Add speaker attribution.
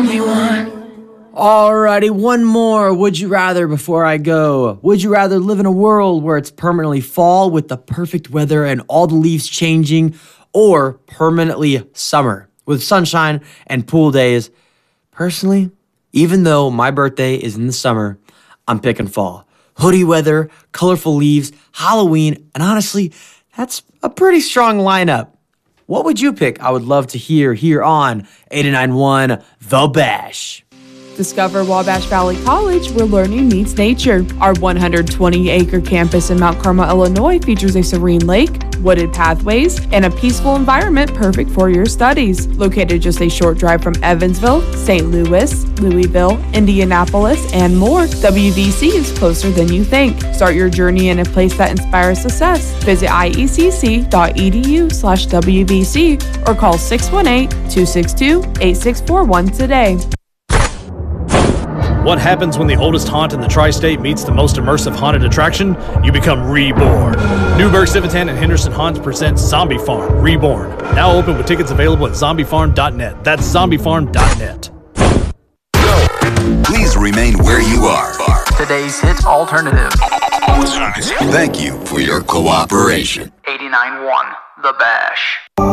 Speaker 1: me one.
Speaker 2: Alrighty, one more would you rather before I go. Would you rather live in a world where it's permanently fall with the perfect weather and all the leaves changing, or permanently summer with sunshine and pool days? Personally, even though my birthday is in the summer, I'm picking fall. Hoodie weather, colorful leaves, Halloween, and honestly, that's a pretty strong lineup. What would you pick? I would love to hear here on 89.1 The Bash.
Speaker 3: Discover Wabash Valley College, where learning meets nature. Our 120-acre campus in Mount Carmel, Illinois features a serene lake, wooded pathways, and a peaceful environment perfect for your studies. Located just a short drive from Evansville, St. Louis, Louisville, Indianapolis, and more, WVC is closer than you think. Start your journey in a place that inspires success. Visit iecc.edu/WVC or call 618-262-8641 today.
Speaker 4: What happens when the oldest haunt in the tri-state meets the most immersive haunted attraction? You become reborn. Newburgh, Civitan, and Henderson Haunts presents Zombie Farm Reborn. Now open with tickets available at zombiefarm.net. That's zombiefarm.net.
Speaker 5: Please remain where you are.
Speaker 1: Today's hit alternative.
Speaker 5: Thank you for your cooperation.
Speaker 1: 89.1 The Bash.